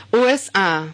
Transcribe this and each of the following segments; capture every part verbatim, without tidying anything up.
U S A.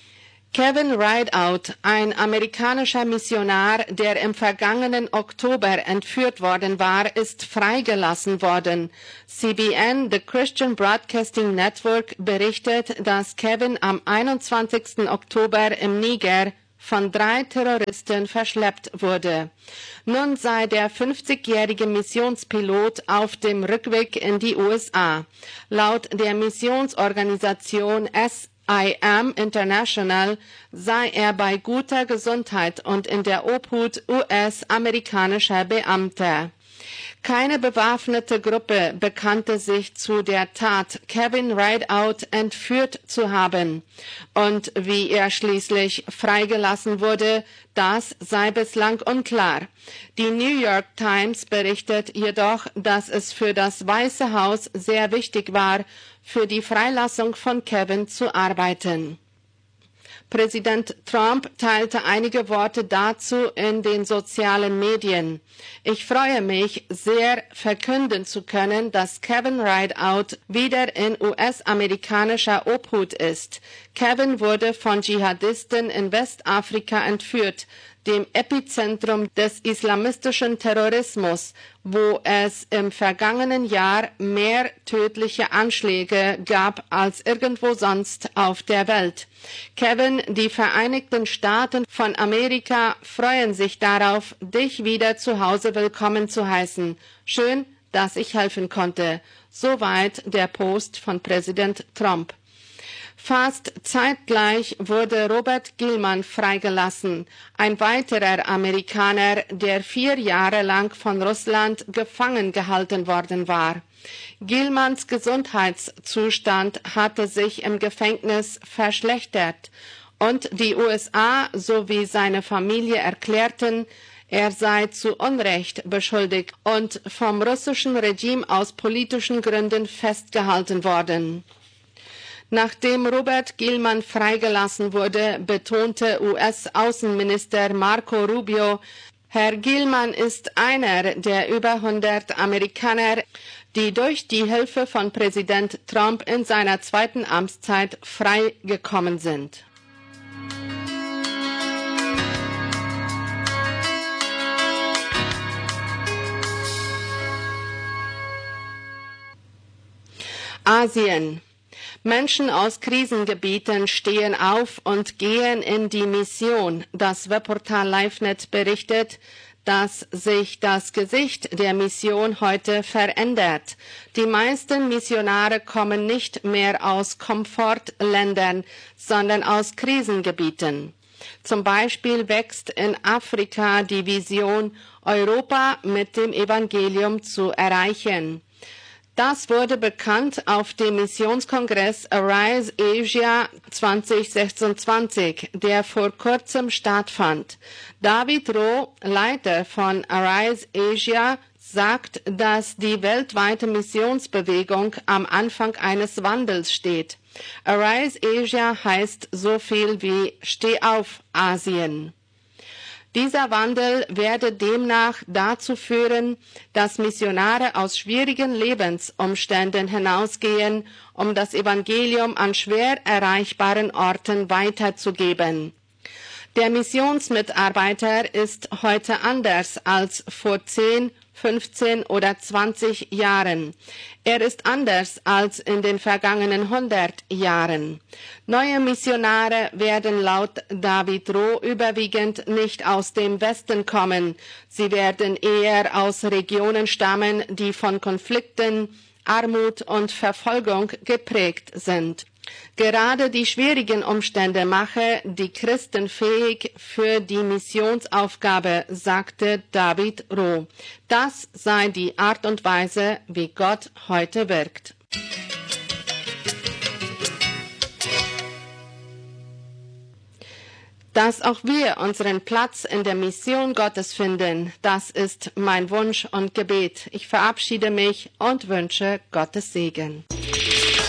Kevin Rideout, ein amerikanischer Missionar, der im vergangenen Oktober entführt worden war, ist freigelassen worden. C B N, The Christian Broadcasting Network, berichtet, dass Kevin am einundzwanzigsten Oktober im Niger von drei Terroristen verschleppt wurde. Nun sei der fünfzigjährige Missionspilot auf dem Rückweg in die U S A. Laut der Missionsorganisation S I M International sei er bei guter Gesundheit und in der Obhut U S-amerikanischer Beamter. Keine bewaffnete Gruppe bekannte sich zu der Tat, Kevin Rideout entführt zu haben. Und wie er schließlich freigelassen wurde, das sei bislang unklar. Die New York Times berichtet jedoch, dass es für das Weiße Haus sehr wichtig war, für die Freilassung von Kevin zu arbeiten. Präsident Trump teilte einige Worte dazu in den sozialen Medien. Ich freue mich sehr, verkünden zu können, dass Kevin Rideout wieder in U S-amerikanischer Obhut ist. Kevin wurde von Dschihadisten in Westafrika entführt, dem Epizentrum des islamistischen Terrorismus, wo es im vergangenen Jahr mehr tödliche Anschläge gab als irgendwo sonst auf der Welt. Kevin, die Vereinigten Staaten von Amerika freuen sich darauf, dich wieder zu Hause willkommen zu heißen. Schön, dass ich helfen konnte. Soweit der Post von Präsident Trump. Fast zeitgleich wurde Robert Gilman freigelassen, ein weiterer Amerikaner, der vier Jahre lang von Russland gefangen gehalten worden war. Gilmans Gesundheitszustand hatte sich im Gefängnis verschlechtert und die U S A sowie seine Familie erklärten, er sei zu Unrecht beschuldigt und vom russischen Regime aus politischen Gründen festgehalten worden. Nachdem Robert Gilman freigelassen wurde, betonte U S-Außenminister Marco Rubio, Herr Gilman ist einer der über hundert Amerikaner, die durch die Hilfe von Präsident Trump in seiner zweiten Amtszeit freigekommen sind. Asien. Menschen aus Krisengebieten stehen auf und gehen in die Mission. Das Webportal LiveNet berichtet, dass sich das Gesicht der Mission heute verändert. Die meisten Missionare kommen nicht mehr aus Komfortländern, sondern aus Krisengebieten. Zum Beispiel wächst in Afrika die Vision, Europa mit dem Evangelium zu erreichen. Das wurde bekannt auf dem Missionskongress Arise Asia zwanzig sechsundzwanzig, der vor kurzem stattfand. David Roh, Leiter von Arise Asia, sagt, dass die weltweite Missionsbewegung am Anfang eines Wandels steht. Arise Asia heißt so viel wie Steh auf, Asien. Dieser Wandel werde demnach dazu führen, dass Missionare aus schwierigen Lebensumständen hinausgehen, um das Evangelium an schwer erreichbaren Orten weiterzugeben. Der Missionsmitarbeiter ist heute anders als vor zehn, fünfzehn oder zwanzig Jahren. Er ist anders als in den vergangenen hundert Jahren. Neue Missionare werden laut David Roh überwiegend nicht aus dem Westen kommen. Sie werden eher aus Regionen stammen, die von Konflikten, Armut und Verfolgung geprägt sind. Gerade die schwierigen Umstände mache die Christen fähig für die Missionsaufgabe, sagte David Roh. Das sei die Art und Weise, wie Gott heute wirkt. Dass auch wir unseren Platz in der Mission Gottes finden, das ist mein Wunsch und Gebet. Ich verabschiede mich und wünsche Gottes Segen.